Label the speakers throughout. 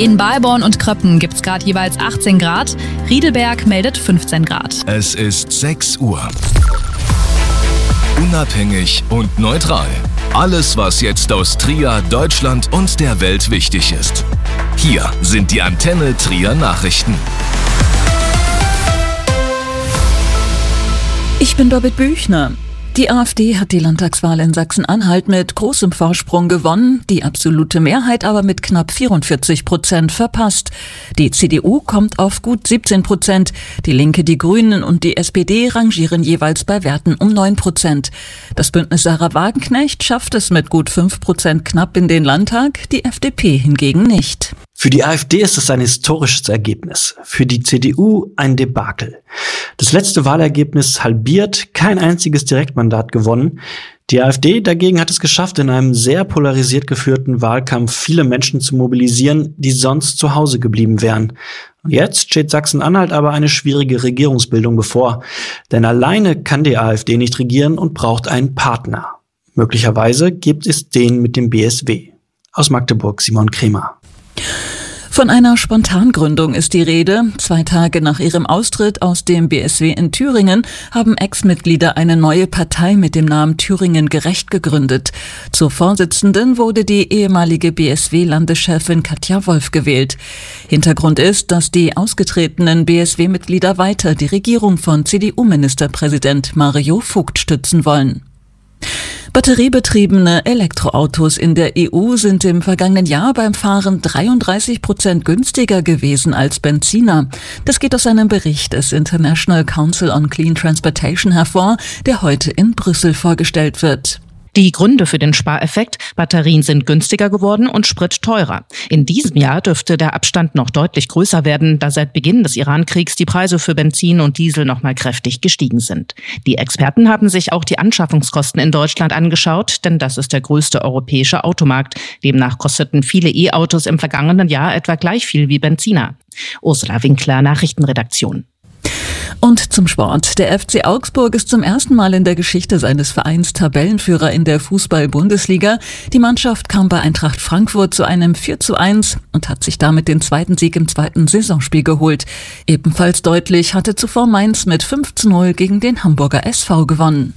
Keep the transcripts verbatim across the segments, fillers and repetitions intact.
Speaker 1: In Balborn und Kröppen gibt es gerade jeweils achtzehn Grad. Riedelberg meldet fünfzehn Grad.
Speaker 2: Es ist sechs Uhr. Unabhängig und neutral. Alles, was jetzt aus Trier, Deutschland und der Welt wichtig ist. Hier sind die Antenne Trier Nachrichten.
Speaker 3: Ich bin Birgit Büchner. Die AfD hat die Landtagswahl in Sachsen-Anhalt mit großem Vorsprung gewonnen, die absolute Mehrheit aber mit knapp vierundvierzig Prozent verpasst. Die C D U kommt auf gut siebzehn Prozent, die Linke, die Grünen und die S P D rangieren jeweils bei Werten um neun Prozent. Das Bündnis Sarah Wagenknecht schafft es mit gut fünf Prozent knapp in den Landtag, die F D P hingegen nicht.
Speaker 4: Für die AfD ist es ein historisches Ergebnis, für die C D U ein Debakel. Das letzte Wahlergebnis halbiert, kein einziges Direktmandat gewonnen. Die AfD dagegen hat es geschafft, in einem sehr polarisiert geführten Wahlkampf viele Menschen zu mobilisieren, die sonst zu Hause geblieben wären. Und jetzt steht Sachsen-Anhalt aber eine schwierige Regierungsbildung bevor. Denn alleine kann die AfD nicht regieren und braucht einen Partner. Möglicherweise gibt es den mit dem B S W. Aus Magdeburg Simon Kremer.
Speaker 3: Von einer Spontangründung ist die Rede. Zwei Tage nach ihrem Austritt aus dem B S W in Thüringen haben Ex-Mitglieder eine neue Partei mit dem Namen Thüringen Gerecht gegründet. Zur Vorsitzenden wurde die ehemalige B S W-Landeschefin Katja Wolf gewählt. Hintergrund ist, dass die ausgetretenen B S W-Mitglieder weiter die Regierung von C D U-Ministerpräsident Mario Vogt stützen wollen. Batteriebetriebene Elektroautos in der E U sind im vergangenen Jahr beim Fahren dreiunddreißig Prozent günstiger gewesen als Benziner. Das geht aus einem Bericht des International Council on Clean Transportation hervor, der heute in Brüssel vorgestellt wird.
Speaker 5: Die Gründe für den Spareffekt: Batterien sind günstiger geworden und Sprit teurer. In diesem Jahr dürfte der Abstand noch deutlich größer werden, da seit Beginn des Iran-Kriegs die Preise für Benzin und Diesel nochmal kräftig gestiegen sind. Die Experten haben sich auch die Anschaffungskosten in Deutschland angeschaut, denn das ist der größte europäische Automarkt. Demnach kosteten viele E-Autos im vergangenen Jahr etwa gleich viel wie Benziner. Ursula Winkler, Nachrichtenredaktion.
Speaker 3: Und zum Sport. Der F C Augsburg ist zum ersten Mal in der Geschichte seines Vereins Tabellenführer in der Fußball-Bundesliga. Die Mannschaft kam bei Eintracht Frankfurt zu einem vier zu eins und hat sich damit den zweiten Sieg im zweiten Saisonspiel geholt. Ebenfalls deutlich hatte zuvor Mainz mit fünf zu null gegen den Hamburger S V gewonnen.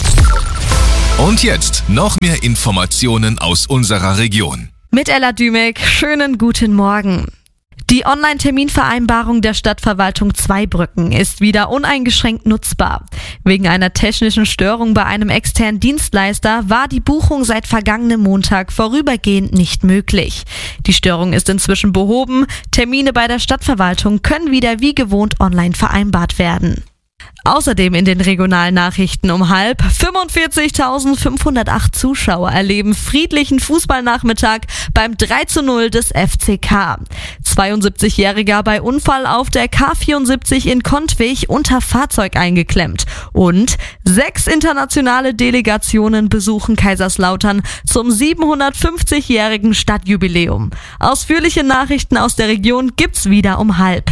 Speaker 2: Und jetzt noch mehr Informationen aus unserer Region.
Speaker 6: Mit Ella Dümek, schönen guten Morgen. Die Online-Terminvereinbarung der Stadtverwaltung Zweibrücken ist wieder uneingeschränkt nutzbar. Wegen einer technischen Störung bei einem externen Dienstleister war die Buchung seit vergangenem Montag vorübergehend nicht möglich. Die Störung ist inzwischen behoben. Termine bei der Stadtverwaltung können wieder wie gewohnt online vereinbart werden. Außerdem in den regionalen Nachrichten um halb: fünfundvierzigtausendfünfhundertacht Zuschauer erleben friedlichen Fußballnachmittag beim drei zu null des F C K. zweiundsiebzigjähriger bei Unfall auf der K vierundsiebzig in Kontwig unter Fahrzeug eingeklemmt. Und sechs internationale Delegationen besuchen Kaiserslautern zum siebenhundertfünfzigjährigen Stadtjubiläum. Ausführliche Nachrichten aus der Region gibt's wieder um halb.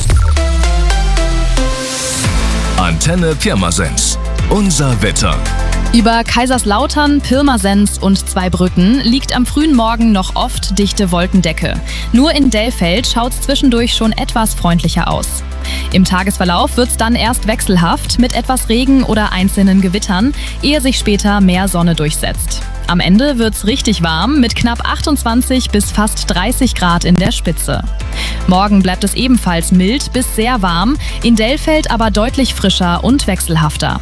Speaker 2: Antenne Pirmasens. Unser Wetter.
Speaker 1: Über Kaiserslautern, Pirmasens und Zweibrücken liegt am frühen Morgen noch oft dichte Wolkendecke. Nur in Dellfeld schaut's zwischendurch schon etwas freundlicher aus. Im Tagesverlauf wird's dann erst wechselhaft mit etwas Regen oder einzelnen Gewittern, ehe sich später mehr Sonne durchsetzt. Am Ende wird's richtig warm mit knapp achtundzwanzig bis fast dreißig Grad in der Spitze. Morgen bleibt es ebenfalls mild bis sehr warm, in Dellfeld aber deutlich frischer und wechselhafter.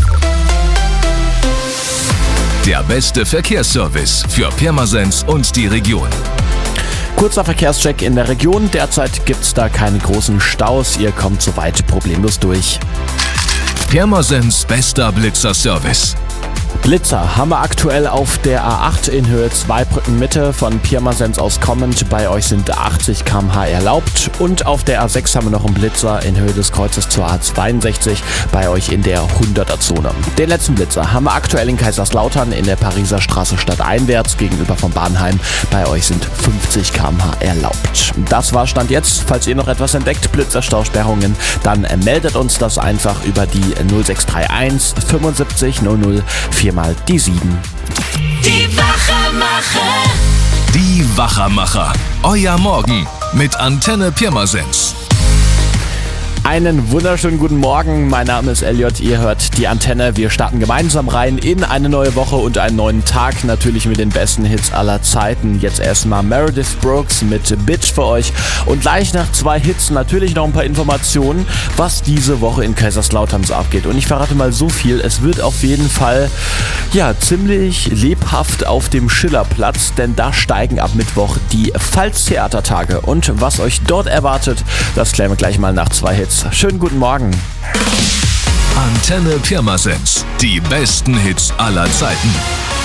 Speaker 2: Der beste Verkehrsservice für Pirmasens und die Region.
Speaker 7: Kurzer Verkehrscheck in der Region. Derzeit gibt's da keine großen Staus. Ihr kommt soweit problemlos durch.
Speaker 2: Pirmasens bester Blitzer-Service.
Speaker 7: Blitzer haben wir aktuell auf der A acht in Höhe Zweibrücken Mitte von Pirmasens aus kommend. Bei euch sind achtzig Kilometer pro Stunde erlaubt. Und auf der A sechs haben wir noch einen Blitzer in Höhe des Kreuzes zur A zweiundsechzig, bei euch in der hunderter-Zone. Den letzten Blitzer haben wir aktuell in Kaiserslautern in der Pariser Straße stadteinwärts gegenüber vom Bahnheim. Bei euch sind fünfzig Kilometer pro Stunde erlaubt. Das war Stand jetzt. Falls ihr noch etwas entdeckt, Blitzerstausperrungen, dann meldet uns das einfach über die null sechs drei eins fünfundsiebzig null null vier mal die sieben.
Speaker 8: Die Wachermacher.
Speaker 2: Die Wachermacher. Euer Morgen mit Antenne Pirmasens.
Speaker 7: Einen wunderschönen guten Morgen, mein Name ist Elliot, ihr hört die Antenne. Wir starten gemeinsam rein in eine neue Woche und einen neuen Tag, natürlich mit den besten Hits aller Zeiten. Jetzt erstmal Meredith Brooks mit Bitch für euch und gleich nach zwei Hits natürlich noch ein paar Informationen, was diese Woche in Kaiserslautern so abgeht. Und ich verrate mal so viel, es wird auf jeden Fall ja ziemlich lebhaft auf dem Schillerplatz, denn da steigen ab Mittwoch die Pfalz-Theatertage. Und was euch dort erwartet, das klären wir gleich mal nach zwei Hits. Schönen guten Morgen.
Speaker 2: Antenne Pirmasens. Die besten Hits aller Zeiten.